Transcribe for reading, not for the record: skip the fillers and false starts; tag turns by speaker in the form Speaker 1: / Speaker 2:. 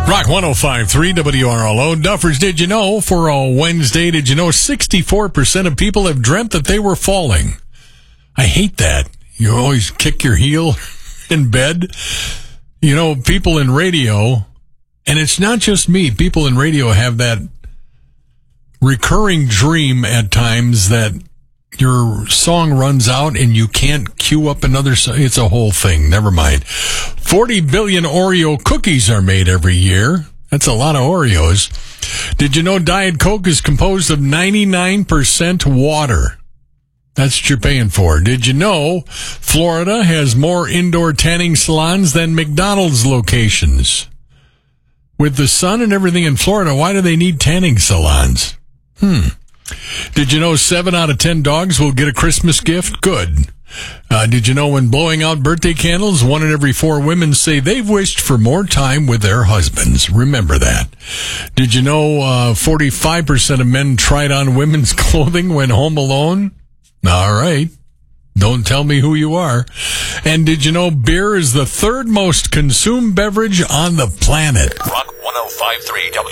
Speaker 1: Rock 105.3 WRLO. Duffers, did you know for a Wednesday, did you know 64% of people have dreamt that they were falling? I hate that. You always kick your heel in bed. You know, people in radio, and it's not just me, people in radio have that recurring dream at times that your song runs out and you can't queue up another song. It's a whole thing. Never mind. 40 billion Oreo cookies are made every year. That's a lot of Oreos. Did you know Diet Coke is composed of 99% water? That's what you're paying for. Did you know Florida has more indoor tanning salons than McDonald's locations? With the sun and everything in Florida, why do they need tanning salons? Did you know 7 out of 10 dogs will get a Christmas gift? Good. Did you know when blowing out birthday candles, 1 in every 4 women say they've wished for more time with their husbands? Remember that. Did you know 45% of men tried on women's clothing when home alone? All right. Don't tell me who you are. And did you know beer is the 3rd most consumed beverage on the planet?
Speaker 2: Rock 105.3